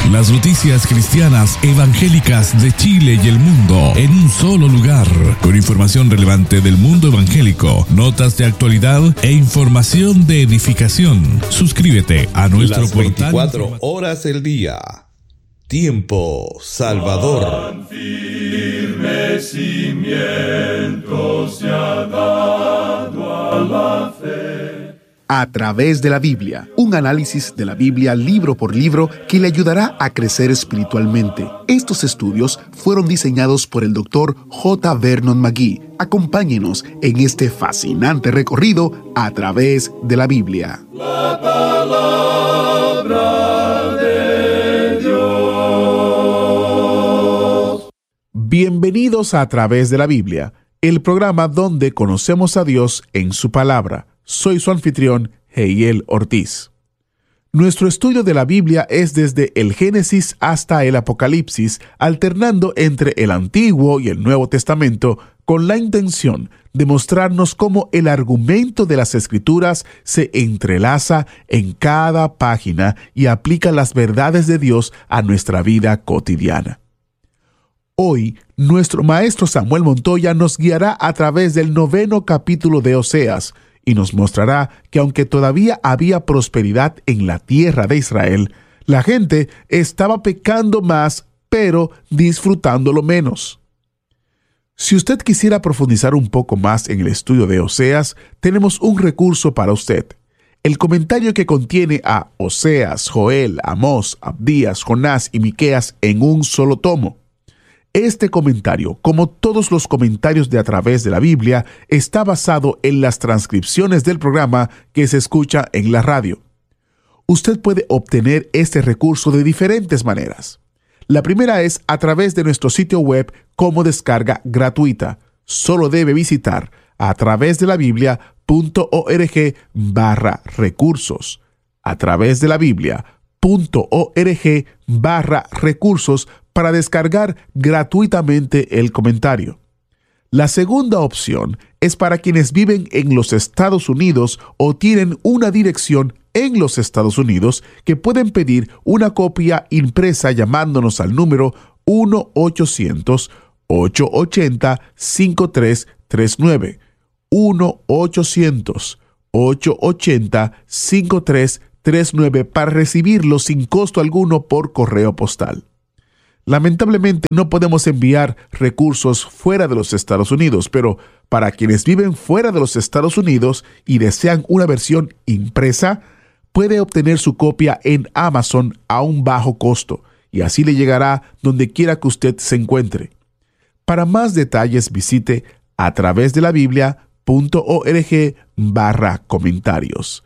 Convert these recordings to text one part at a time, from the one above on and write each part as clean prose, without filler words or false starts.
Las noticias cristianas evangélicas de Chile y el mundo en un solo lugar, con información relevante del mundo evangélico, notas de actualidad e información de edificación. Suscríbete a nuestro Las portal. 24 horas del día. Tiempo Salvador. Firme cimiento se ha dado a la fe. A través de la Biblia, un análisis de la Biblia libro por libro que le ayudará a crecer espiritualmente. Estos estudios fueron diseñados por el Dr. J. Vernon McGee. Acompáñenos en este fascinante recorrido a través de la Biblia. La palabra de Dios. Bienvenidos a Través de la Biblia, el programa donde conocemos a Dios en su palabra. Soy su anfitrión, Heiel Ortiz. Nuestro estudio de la Biblia es desde el Génesis hasta el Apocalipsis, alternando entre el Antiguo y el Nuevo Testamento, con la intención de mostrarnos cómo el argumento de las Escrituras se entrelaza en cada página y aplica las verdades de Dios a nuestra vida cotidiana. Hoy, nuestro maestro Samuel Montoya nos guiará a través del 9º capítulo de Oseas, y nos mostrará que aunque todavía había prosperidad en la tierra de Israel, la gente estaba pecando más, pero disfrutándolo menos. Si usted quisiera profundizar un poco más en el estudio de Oseas, tenemos un recurso para usted. El comentario que contiene a Oseas, Joel, Amós, Abdías, Jonás y Miqueas en un solo tomo. Este comentario, como todos los comentarios de A Través de la Biblia, está basado en las transcripciones del programa que se escucha en la radio. Usted puede obtener este recurso de diferentes maneras. La primera es a través de nuestro sitio web como descarga gratuita. Solo debe visitar atravesdelabiblia.org/recursos. atravesdelabiblia.org/recursos para descargar gratuitamente el comentario. La segunda opción es para quienes viven en los Estados Unidos o tienen una dirección en los Estados Unidos que pueden pedir una copia impresa llamándonos al número 1-800-880-5339. 1-800-880-5339 para recibirlo sin costo alguno por correo postal. Lamentablemente no podemos enviar recursos fuera de los Estados Unidos, pero para quienes viven fuera de los Estados Unidos y desean una versión impresa, puede obtener su copia en Amazon a un bajo costo y así le llegará donde quiera que usted se encuentre. Para más detalles visite atravesdelabiblia.org/comentarios.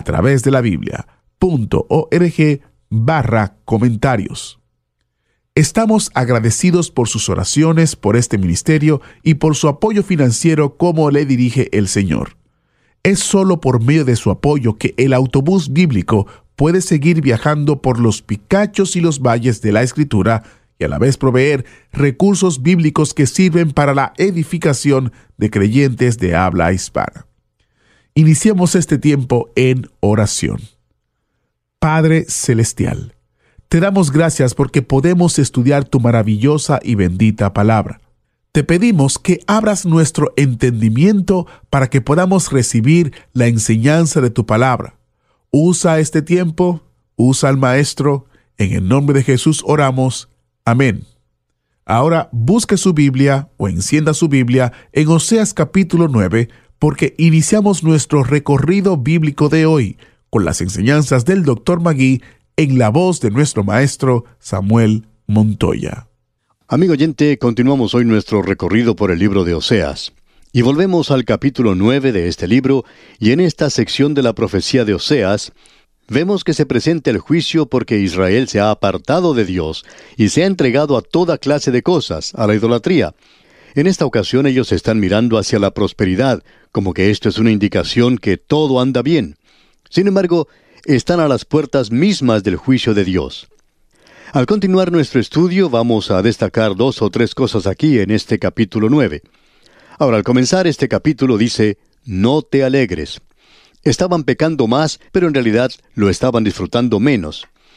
atravesdelabiblia.org/comentarios. Estamos agradecidos por sus oraciones, por este ministerio y por su apoyo financiero como le dirige el Señor. Es solo por medio de su apoyo que el autobús bíblico puede seguir viajando por los picachos y los valles de la Escritura y a la vez proveer recursos bíblicos que sirven para la edificación de creyentes de habla hispana. Iniciemos este tiempo en oración. Padre Celestial, te damos gracias porque podemos estudiar tu maravillosa y bendita palabra. Te pedimos que abras nuestro entendimiento para que podamos recibir la enseñanza de tu palabra. Usa este tiempo, usa al Maestro. En el nombre de Jesús oramos. Amén. Ahora busque su Biblia o encienda su Biblia en Oseas capítulo 9, porque iniciamos nuestro recorrido bíblico de hoy con las enseñanzas del Dr. McGee en la voz de nuestro maestro Samuel Montoya. Amigo oyente, continuamos hoy nuestro recorrido por el libro de Oseas. Y volvemos al capítulo 9 de este libro, y en esta sección de la profecía de Oseas, vemos que se presenta el juicio porque Israel se ha apartado de Dios y se ha entregado a toda clase de cosas, a la idolatría. En esta ocasión ellos están mirando hacia la prosperidad, como que esto es una indicación que todo anda bien. Sin embargo, están a las puertas mismas del juicio de Dios. Al continuar nuestro estudio, vamos a destacar 2 o 3 cosas aquí en este capítulo 9. Ahora, al comenzar este capítulo dice, no te alegres. Estaban pecando más, pero en realidad lo estaban disfrutando menos.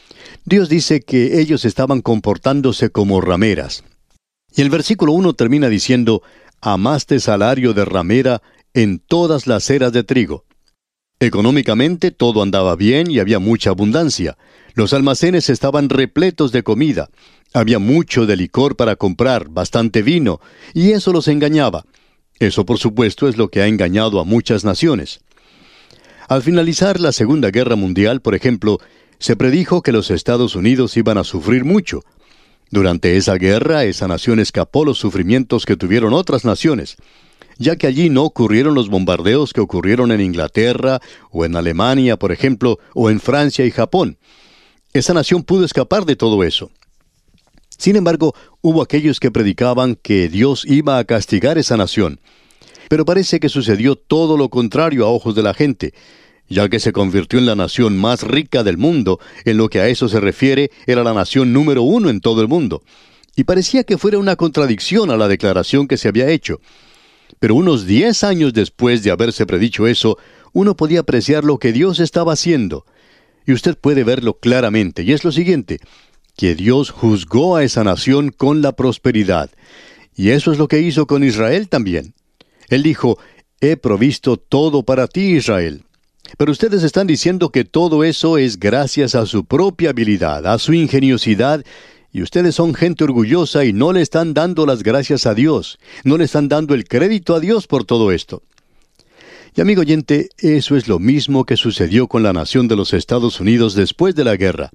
Dios dice que ellos estaban comportándose como rameras. Y el versículo 1 termina diciendo, amaste salario de ramera en todas las eras de trigo. Económicamente todo andaba bien y había mucha abundancia. Los almacenes estaban repletos de comida. Había mucho de licor para comprar, bastante vino, y eso los engañaba. Eso, por supuesto, es lo que ha engañado a muchas naciones. Al finalizar la Segunda Guerra Mundial, por ejemplo, se predijo que los Estados Unidos iban a sufrir mucho. Durante esa guerra, esa nación escapó los sufrimientos que tuvieron otras naciones, ya que allí no ocurrieron los bombardeos que ocurrieron en Inglaterra, o en Alemania, por ejemplo, o en Francia y Japón. Esa nación pudo escapar de todo eso. Sin embargo, hubo aquellos que predicaban que Dios iba a castigar esa nación. Pero parece que sucedió todo lo contrario a ojos de la gente, ya que se convirtió en la nación más rica del mundo. En lo que a eso se refiere, era la nación número 1 en todo el mundo. Y parecía que fuera una contradicción a la declaración que se había hecho. Pero unos 10 años después de haberse predicho eso, uno podía apreciar lo que Dios estaba haciendo. Y usted puede verlo claramente, y es lo siguiente, que Dios juzgó a esa nación con la prosperidad. Y eso es lo que hizo con Israel también. Él dijo, he provisto todo para ti, Israel. Pero ustedes están diciendo que todo eso es gracias a su propia habilidad, a su ingeniosidad, y ustedes son gente orgullosa y no le están dando las gracias a Dios, no le están dando el crédito a Dios por todo esto. Y amigo oyente, eso es lo mismo que sucedió con la nación de los Estados Unidos después de la guerra.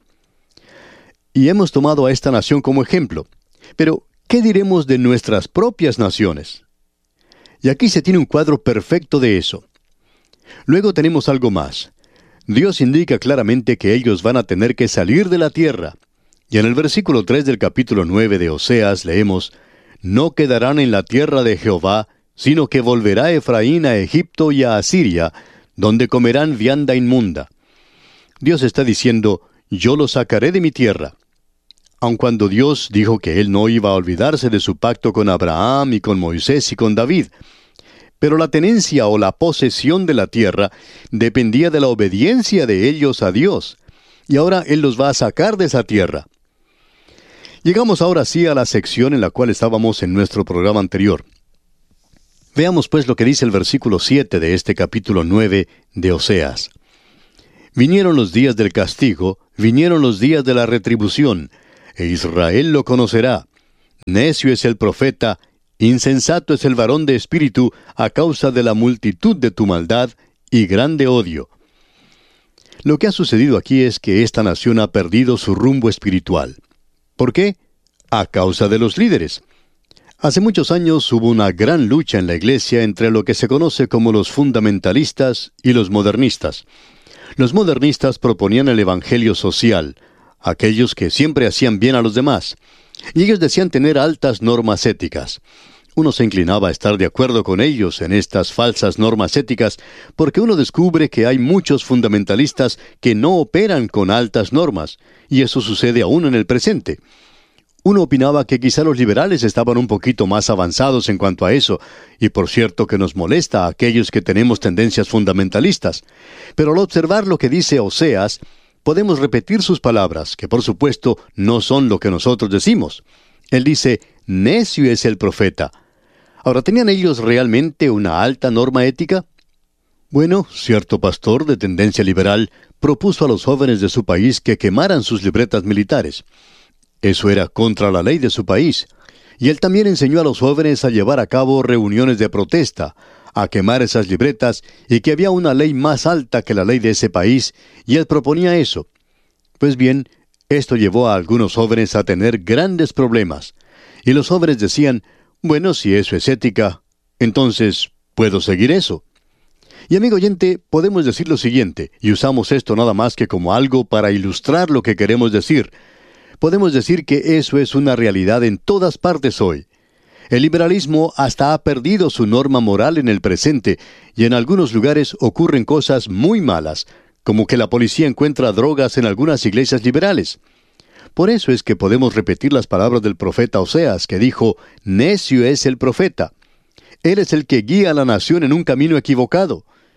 Y hemos tomado a esta nación como ejemplo. Pero, ¿qué diremos de nuestras propias naciones? Y aquí se tiene un cuadro perfecto de eso. Luego tenemos algo más. Dios indica claramente que ellos van a tener que salir de la tierra. Y en el versículo 3 del capítulo 9 de Oseas leemos, no quedarán en la tierra de Jehová, sino que volverá Efraín a Egipto y a Asiria, donde comerán vianda inmunda. Dios está diciendo, yo los sacaré de mi tierra. Aun cuando Dios dijo que Él no iba a olvidarse de su pacto con Abraham y con Moisés y con David. Pero la tenencia o la posesión de la tierra dependía de la obediencia de ellos a Dios. Y ahora Él los va a sacar de esa tierra. Llegamos ahora sí a la sección en la cual estábamos en nuestro programa anterior. Veamos pues lo que dice el versículo 7 de este capítulo 9 de Oseas. Vinieron los días del castigo, vinieron los días de la retribución, e Israel lo conocerá. Necio es el profeta, insensato es el varón de espíritu, a causa de la multitud de tu maldad y grande odio. Lo que ha sucedido aquí es que esta nación ha perdido su rumbo espiritual. ¿Por qué? A causa de los líderes. Hace muchos años hubo una gran lucha en la iglesia entre lo que se conoce como los fundamentalistas y los modernistas. Los modernistas proponían el evangelio social, aquellos que siempre hacían bien a los demás, y ellos decían tener altas normas éticas. Uno se inclinaba a estar de acuerdo con ellos en estas falsas normas éticas, porque uno descubre que hay muchos fundamentalistas que no operan con altas normas, y eso sucede aún en el presente. Uno opinaba que quizá los liberales estaban un poquito más avanzados en cuanto a eso, y por cierto que nos molesta a aquellos que tenemos tendencias fundamentalistas. Pero al observar lo que dice Oseas, podemos repetir sus palabras, que por supuesto no son lo que nosotros decimos. Él dice, necio es el profeta. Ahora, ¿tenían ellos realmente una alta norma ética? Bueno, cierto pastor de tendencia liberal propuso a los jóvenes de su país que quemaran sus libretas militares. Eso era contra la ley de su país. Y él también enseñó a los jóvenes a llevar a cabo reuniones de protesta, a quemar esas libretas, y que había una ley más alta que la ley de ese país, y él proponía eso. Pues bien, esto llevó a algunos jóvenes a tener grandes problemas. Y los jóvenes decían, bueno, si eso es ética, entonces, ¿puedo seguir eso? Y amigo oyente, podemos decir lo siguiente, y usamos esto nada más que como algo para ilustrar lo que queremos decir. Podemos decir que eso es una realidad en todas partes hoy. El liberalismo hasta ha perdido su norma moral en el presente, y en algunos lugares ocurren cosas muy malas, como que la policía encuentra drogas en algunas iglesias liberales. Por eso es que podemos repetir las palabras del profeta Oseas, que dijo, necio es el profeta. Él es el que guía a la nación en un camino equivocado.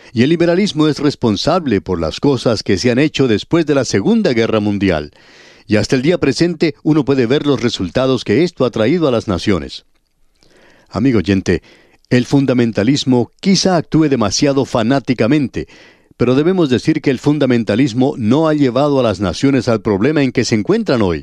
Y el liberalismo es responsable por las cosas que se han hecho después de la Segunda Guerra Mundial. Y hasta el día presente uno puede ver los resultados que esto ha traído a las naciones. Amigo oyente, el fundamentalismo quizá actúe demasiado fanáticamente, pero debemos decir que el fundamentalismo no ha llevado a las naciones al problema en que se encuentran hoy.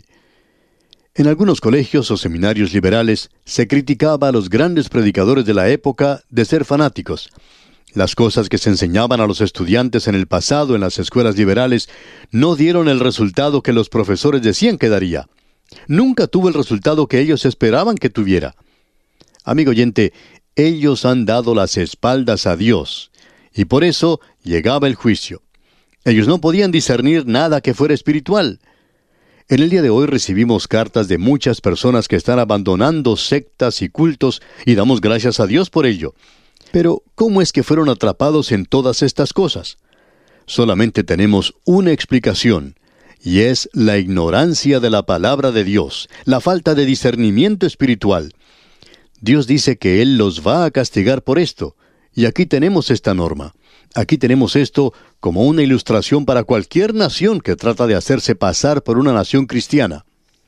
En algunos colegios o seminarios liberales se criticaba a los grandes predicadores de la época de ser fanáticos. Las cosas que se enseñaban a los estudiantes en el pasado en las escuelas liberales no dieron el resultado que los profesores decían que daría. Nunca tuvo el resultado que ellos esperaban que tuviera. Amigo oyente, ellos han dado las espaldas a Dios, y por eso llegaba el juicio. Ellos no podían discernir nada que fuera espiritual. En el día de hoy recibimos cartas de muchas personas que están abandonando sectas y cultos, y damos gracias a Dios por ello. Pero, ¿cómo es que fueron atrapados en todas estas cosas? Solamente tenemos una explicación, y es la ignorancia de la palabra de Dios, la falta de discernimiento espiritual. Dios dice que Él los va a castigar por esto, y aquí tenemos esta norma. Aquí tenemos esto como una ilustración para cualquier nación que trata de hacerse pasar por una nación cristiana.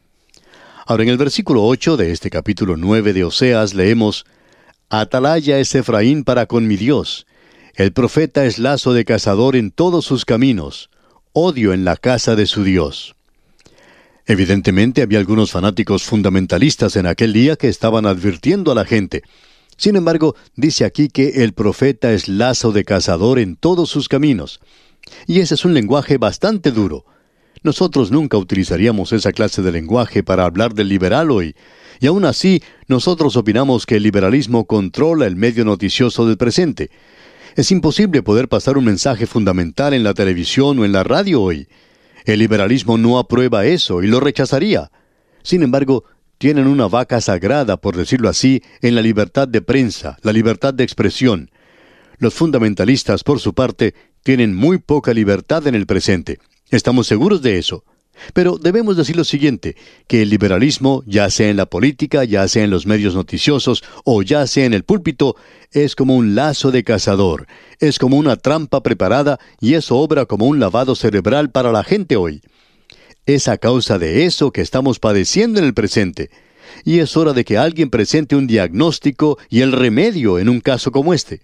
Ahora, en el versículo 8 de este capítulo 9 de Oseas leemos: Atalaya es Efraín para con mi Dios. El profeta es lazo de cazador en todos sus caminos. Odio en la casa de su Dios. Evidentemente había algunos fanáticos fundamentalistas en aquel día que estaban advirtiendo a la gente. Sin embargo, dice aquí que el profeta es lazo de cazador en todos sus caminos. Y ese es un lenguaje bastante duro. Nosotros nunca utilizaríamos esa clase de lenguaje para hablar del liberal hoy. Y aún así, nosotros opinamos que el liberalismo controla el medio noticioso del presente. Es imposible poder pasar un mensaje fundamental en la televisión o en la radio hoy. El liberalismo no aprueba eso y lo rechazaría. Sin embargo, tienen una vaca sagrada, por decirlo así, en la libertad de prensa, la libertad de expresión. Los fundamentalistas, por su parte, tienen muy poca libertad en el presente. Estamos seguros de eso. Pero debemos decir lo siguiente, que el liberalismo, ya sea en la política, ya sea en los medios noticiosos, o ya sea en el púlpito, es como un lazo de cazador, es como una trampa preparada, y eso obra como un lavado cerebral para la gente hoy. Es a causa de eso que estamos padeciendo en el presente, y es hora de que alguien presente un diagnóstico y el remedio en un caso como este.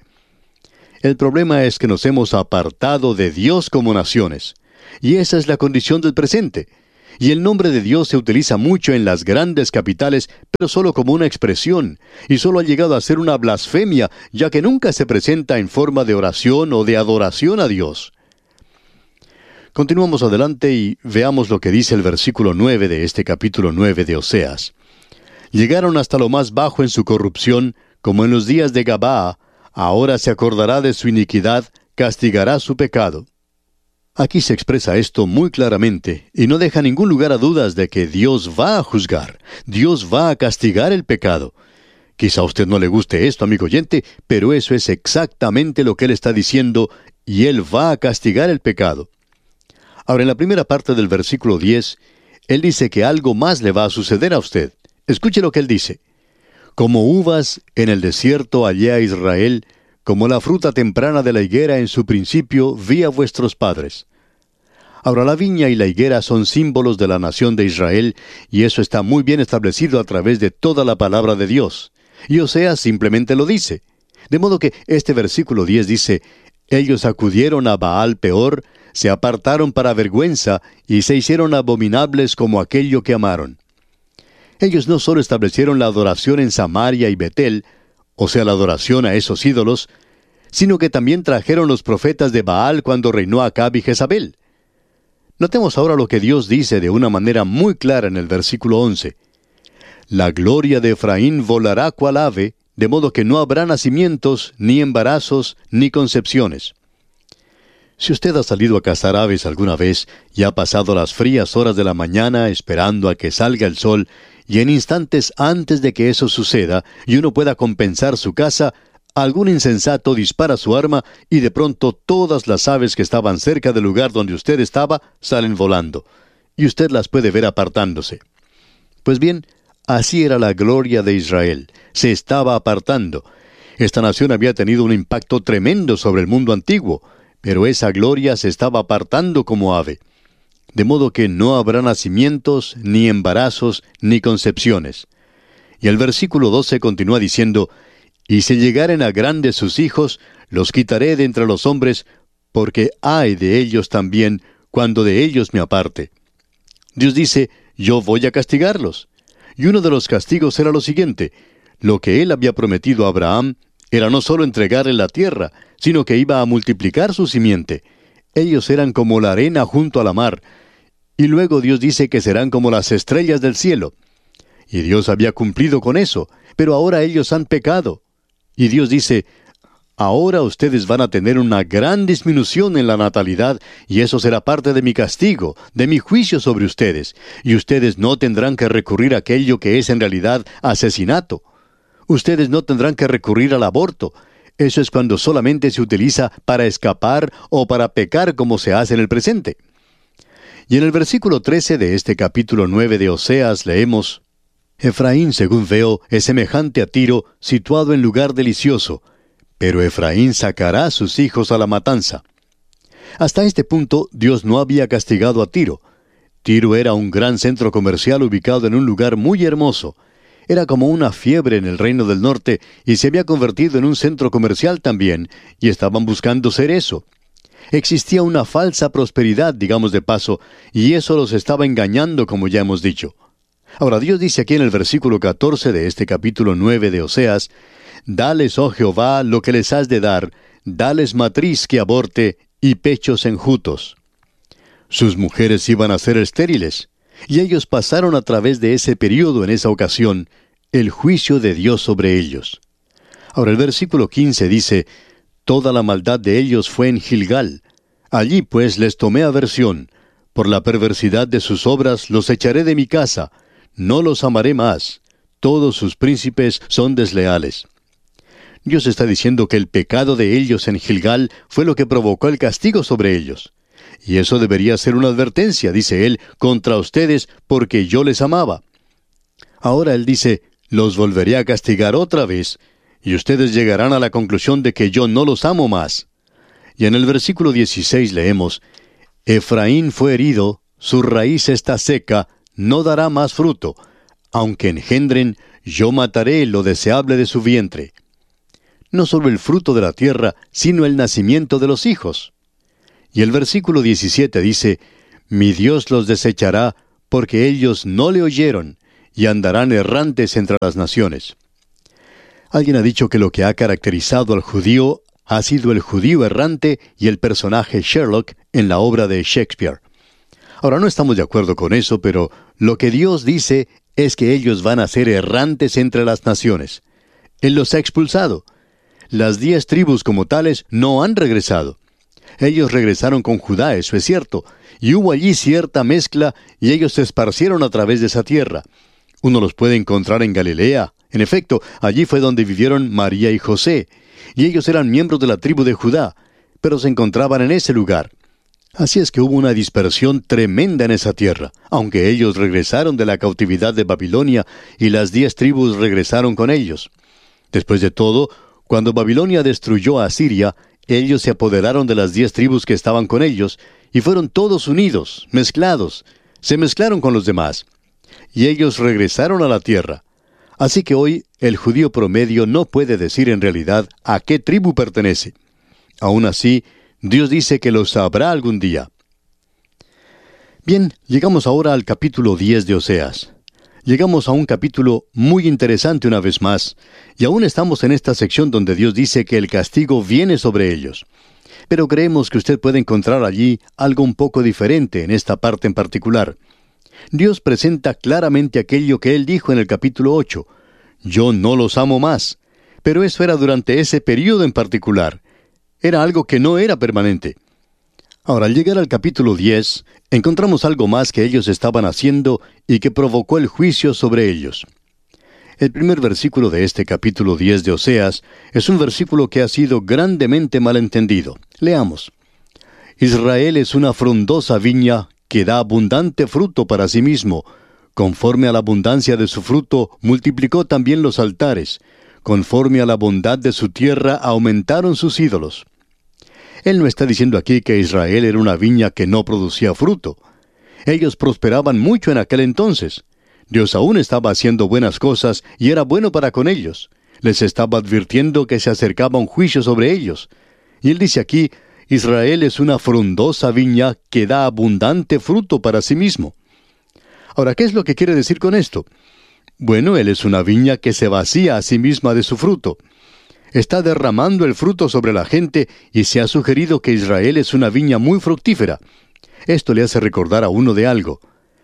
El problema es que nos hemos apartado de Dios como naciones. Y esa es la condición del presente. Y el nombre de Dios se utiliza mucho en las grandes capitales, pero solo como una expresión, y solo ha llegado a ser una blasfemia, ya que nunca se presenta en forma de oración o de adoración a Dios. Continuamos adelante y veamos lo que dice el versículo 9 de este capítulo 9 de Oseas. Llegaron hasta lo más bajo en su corrupción, como en los días de Gabaa. Ahora se acordará de su iniquidad, castigará su pecado. Aquí se expresa esto muy claramente, y no deja ningún lugar a dudas de que Dios va a juzgar, Dios va a castigar el pecado. Quizá a usted no le guste esto, amigo oyente, pero eso es exactamente lo que Él está diciendo, y Él va a castigar el pecado. Ahora, en la primera parte del versículo 10, Él dice que algo más le va a suceder a usted. Escuche lo que Él dice. Como uvas en el desierto hallé a Israel, como la fruta temprana de la higuera en su principio vi a vuestros padres. Ahora, la viña y la higuera son símbolos de la nación de Israel, y eso está muy bien establecido a través de toda la palabra de Dios. Y Oseas simplemente lo dice. De modo que este versículo 10 dice: ellos acudieron a Baal Peor, se apartaron para vergüenza, y se hicieron abominables como aquello que amaron. Ellos no solo establecieron la adoración en Samaria y Betel, o sea, la adoración a esos ídolos, sino que también trajeron los profetas de Baal cuando reinó Acab y Jezabel. Notemos ahora lo que Dios dice de una manera muy clara en el versículo 11. La gloria de Efraín volará cual ave, de modo que no habrá nacimientos, ni embarazos, ni concepciones. Si usted ha salido a cazar aves alguna vez y ha pasado las frías horas de la mañana esperando a que salga el sol, y en instantes antes de que eso suceda y uno pueda compensar su caza, algún insensato dispara su arma y de pronto todas las aves que estaban cerca del lugar donde usted estaba salen volando, y usted las puede ver apartándose. Pues bien, así era la gloria de Israel, se estaba apartando, Esta nación había tenido un impacto tremendo sobre el mundo antiguo, pero esa gloria se estaba apartando como ave. De modo que no habrá nacimientos, ni embarazos, ni concepciones. Y el versículo 12 continúa diciendo, y si llegaren a grandes sus hijos, los quitaré de entre los hombres, porque ay de ellos también, cuando de ellos me aparte. Dios dice, yo voy a castigarlos. Y uno de los castigos era lo siguiente: lo que él había prometido a Abraham era no solo entregarle la tierra, sino que iba a multiplicar su simiente. Ellos eran como la arena junto a la mar. Y luego Dios dice que serán como las estrellas del cielo. Y Dios había cumplido con eso, pero ahora ellos han pecado. Y Dios dice, ahora ustedes van a tener una gran disminución en la natalidad, y eso será parte de mi castigo, de mi juicio sobre ustedes, y ustedes no tendrán que recurrir a aquello que es en realidad asesinato. Ustedes no tendrán que recurrir al aborto. Eso es cuando solamente se utiliza para escapar o para pecar como se hace en el presente. Y en el versículo 13 de este capítulo 9 de Oseas leemos, Efraín, según veo, es semejante a Tiro, situado en lugar delicioso, pero Efraín sacará a sus hijos a la matanza. Hasta este punto, Dios no había castigado a Tiro. Tiro era un gran centro comercial ubicado en un lugar muy hermoso. Era como una fiebre en el reino del norte y se había convertido en un centro comercial también, y estaban buscando ser eso. Existía una falsa prosperidad, digamos de paso, y eso los estaba engañando, como ya hemos dicho. Ahora Dios dice aquí en el versículo 14 de este capítulo 9 de Oseas, «Dales, oh Jehová, lo que les has de dar, dales matriz que aborte y pechos enjutos». Sus mujeres iban a ser estériles, y ellos pasaron a través de ese período en esa ocasión, el juicio de Dios sobre ellos. Ahora el versículo 15 dice, «Toda la maldad de ellos fue en Gilgal. Allí pues les tomé aversión. Por la perversidad de sus obras los echaré de mi casa. No los amaré más. Todos sus príncipes son desleales». Dios está diciendo que el pecado de ellos en Gilgal fue lo que provocó el castigo sobre ellos. Y eso debería ser una advertencia, dice él, contra ustedes, porque yo les amaba. Ahora él dice, los volveré a castigar otra vez, y ustedes llegarán a la conclusión de que yo no los amo más. Y en el versículo 16 leemos, Efraín fue herido, su raíz está seca, no dará más fruto. Aunque engendren, yo mataré lo deseable de su vientre. No solo el fruto de la tierra, sino el nacimiento de los hijos. Y el versículo 17 dice, mi Dios los desechará, porque ellos no le oyeron, y andarán errantes entre las naciones. Alguien ha dicho que lo que ha caracterizado al judío ha sido el judío errante y el personaje Sherlock en la obra de Shakespeare. Ahora no estamos de acuerdo con eso, pero lo que Dios dice es que ellos van a ser errantes entre las naciones. Él los ha expulsado. Las 10 tribus como tales no han regresado. Ellos regresaron con Judá, eso es cierto, y hubo allí cierta mezcla y ellos se esparcieron a través de esa tierra. Uno los puede encontrar en Galilea. En efecto, allí fue donde vivieron María y José, y ellos eran miembros de la tribu de Judá, pero se encontraban en ese lugar. Así es que hubo una dispersión tremenda en esa tierra, aunque ellos regresaron de la cautividad de Babilonia y las 10 tribus regresaron con ellos. Después de todo, cuando Babilonia destruyó a Asiria, ellos se apoderaron de las 10 tribus que estaban con ellos, y fueron todos unidos, mezclados, se mezclaron con los demás, y ellos regresaron a la tierra. Así que hoy el judío promedio no puede decir en realidad a qué tribu pertenece. Aún así, Dios dice que lo sabrá algún día. Bien, llegamos ahora al capítulo 10 de Oseas. Llegamos a un capítulo muy interesante una vez más, y aún estamos en esta sección donde Dios dice que el castigo viene sobre ellos. Pero creemos que usted puede encontrar allí algo un poco diferente en esta parte en particular. Dios presenta claramente aquello que Él dijo en el capítulo 8. Yo no los amo más. Pero eso era durante ese período en particular. Era algo que no era permanente. Ahora, al llegar al capítulo 10, encontramos algo más que ellos estaban haciendo y que provocó el juicio sobre ellos. El primer versículo de este capítulo 10 de Oseas es un versículo que ha sido grandemente malentendido. Leamos. Israel es una frondosa viña que da abundante fruto para sí mismo. Conforme a la abundancia de su fruto, multiplicó también los altares. conforme a la bondad de su tierra, aumentaron sus ídolos. Él no está diciendo aquí que Israel era una viña que no producía fruto. Ellos prosperaban mucho en aquel entonces. Dios aún estaba haciendo buenas cosas y era bueno para con ellos. Les estaba advirtiendo que se acercaba un juicio sobre ellos. Y él dice aquí, Israel es una frondosa viña que da abundante fruto para sí mismo. Ahora, ¿qué es lo que quiere decir con esto? Bueno, él es una viña que se vacía a sí misma de su fruto. Está derramando el fruto sobre la gente y se ha sugerido que Israel es una viña muy fructífera. Esto le hace recordar a uno de algo.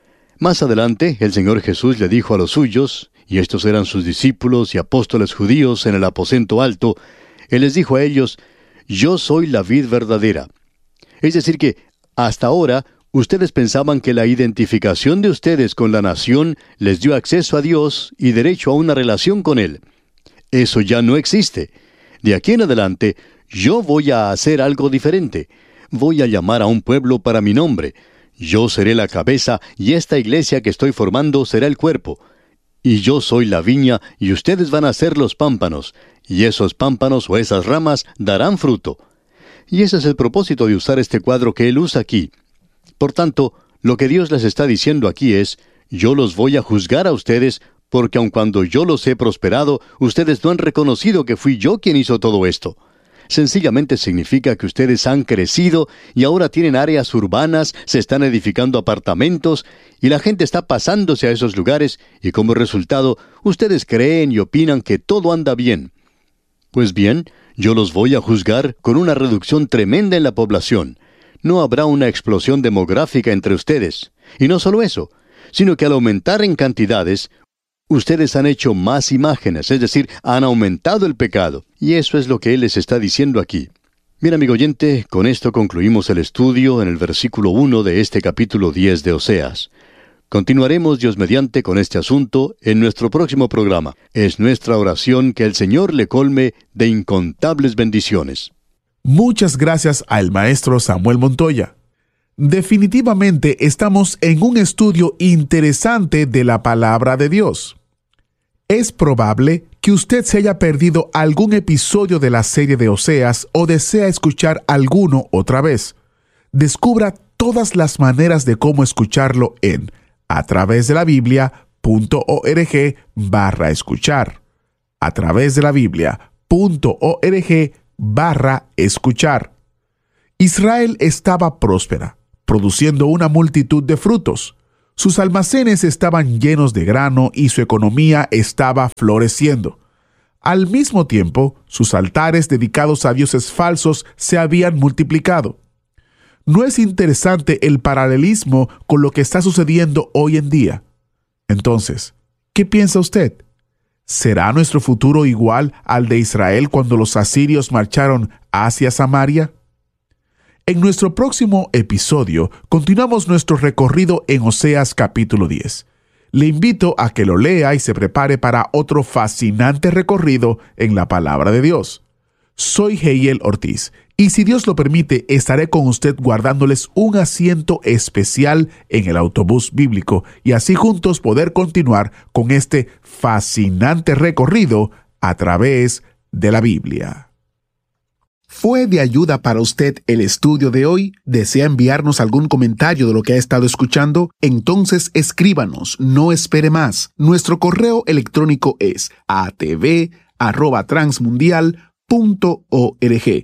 Más adelante, el Señor Jesús le dijo a los suyos, y estos eran sus discípulos y apóstoles judíos en el aposento alto, Él les dijo a ellos, «Yo soy la vid verdadera». Es decir que, hasta ahora, ustedes pensaban que la identificación de ustedes con la nación les dio acceso a Dios y derecho a una relación con Él. Eso ya no existe. De aquí en adelante, yo voy a hacer algo diferente. Voy a llamar a un pueblo para mi nombre. Yo seré la cabeza y esta iglesia que estoy formando será el cuerpo. Y yo soy la viña y ustedes van a ser los pámpanos. Y esos pámpanos o esas ramas darán fruto. Y ese es el propósito de usar este cuadro que él usa aquí. Por tanto, lo que Dios les está diciendo aquí es, yo los voy a juzgar a ustedes, porque aun cuando yo los he prosperado, ustedes no han reconocido que fui yo quien hizo todo esto. Sencillamente significa que ustedes han crecido y ahora tienen áreas urbanas, se están edificando apartamentos, y la gente está pasándose a esos lugares, y como resultado, ustedes creen y opinan que todo anda bien. Pues bien, yo los voy a juzgar con una reducción tremenda en la población. No habrá una explosión demográfica entre ustedes. Y no solo eso, sino que al aumentar en cantidades, ustedes han hecho más imágenes, es decir, han aumentado el pecado. Y eso es lo que Él les está diciendo aquí. Bien, amigo oyente, con esto concluimos el estudio en el versículo 1 de este capítulo 10 de Oseas. Continuaremos, Dios mediante, con este asunto en nuestro próximo programa. Es nuestra oración que el Señor le colme de incontables bendiciones. Muchas gracias al maestro Samuel Montoya. Definitivamente estamos en un estudio interesante de la palabra de Dios. Es probable que usted se haya perdido algún episodio de la serie de Oseas o desea escuchar alguno otra vez. Descubra todas las maneras de cómo escucharlo en atravesdelabiblia.org/escuchar. atravesdelabiblia.org/escuchar. Israel estaba próspera, produciendo una multitud de frutos. Sus almacenes estaban llenos de grano y su economía estaba floreciendo. Al mismo tiempo, sus altares dedicados a dioses falsos se habían multiplicado. ¿No es interesante el paralelismo con lo que está sucediendo hoy en día? Entonces, ¿qué piensa usted? ¿Será nuestro futuro igual al de Israel cuando los asirios marcharon hacia Samaria? En nuestro próximo episodio, continuamos nuestro recorrido en Oseas capítulo 10. Le invito a que lo lea y se prepare para otro fascinante recorrido en la palabra de Dios. Soy Heiel Ortiz, y si Dios lo permite, estaré con usted guardándoles un asiento especial en el autobús bíblico y así juntos poder continuar con este fascinante recorrido a través de la Biblia. ¿Fue de ayuda para usted el estudio de hoy? ¿Desea enviarnos algún comentario de lo que ha estado escuchando? Entonces escríbanos, no espere más. Nuestro correo electrónico es atv@transmundial.org.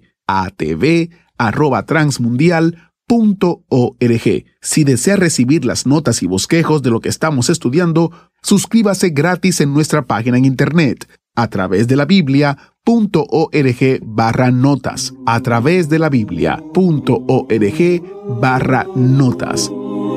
atv@transmundial.org. Si desea recibir las notas y bosquejos de lo que estamos estudiando, suscríbase gratis en nuestra página en internet atravesdelabiblia.org/notas. atravesdelabiblia.org/notas.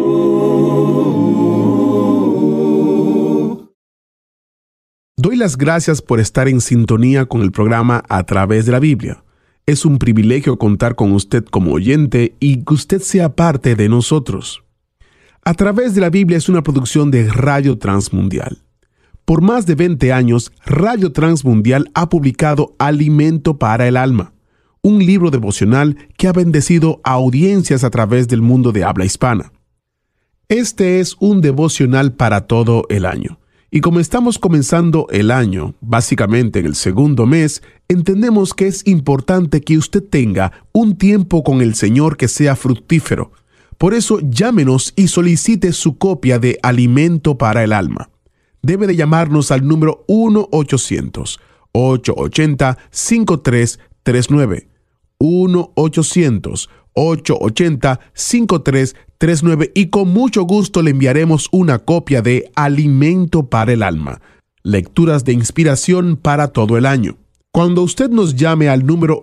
Doy las gracias por estar en sintonía con el programa A Través de la Biblia. Es un privilegio contar con usted como oyente y que usted sea parte de nosotros. A Través de la Biblia es una producción de Radio Transmundial. Por más de 20 años, Radio Transmundial ha publicado Alimento para el Alma, un libro devocional que ha bendecido a audiencias a través del mundo de habla hispana. Este es un devocional para todo el año, Y como estamos comenzando el año, básicamente en el segundo mes, entendemos que es importante que usted tenga un tiempo con el Señor que sea fructífero. Por eso, llámenos y solicite su copia de Alimento para el Alma. Debe de llamarnos al número 1-800-880-5339. 1-800-880-5339 y con mucho gusto le enviaremos una copia de Alimento para el Alma, lecturas de inspiración para todo el año. Cuando usted nos llame al número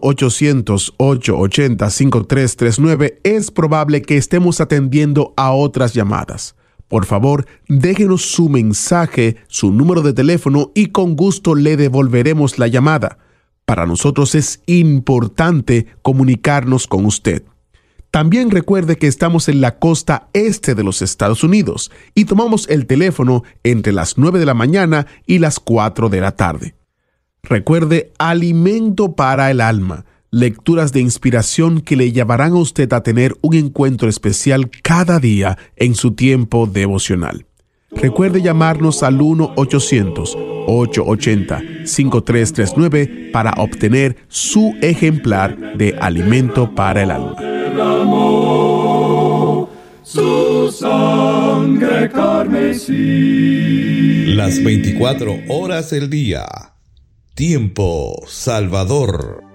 1-800-880-5339, es probable que estemos atendiendo a otras llamadas. Por favor, déjenos su mensaje, su número de teléfono y con gusto le devolveremos la llamada. Para nosotros es importante comunicarnos con usted. También recuerde que estamos en la costa este de los Estados Unidos y tomamos el teléfono entre las 9 de la mañana y las 4 de la tarde. Recuerde, Alimento para el Alma, lecturas de inspiración que le llevarán a usted a tener un encuentro especial cada día en su tiempo devocional. Recuerde llamarnos al 1-800-880-5339 para obtener su ejemplar de Alimento para el Alma. Su sangre carmesí. Las 24 horas del día. Tiempo Salvador.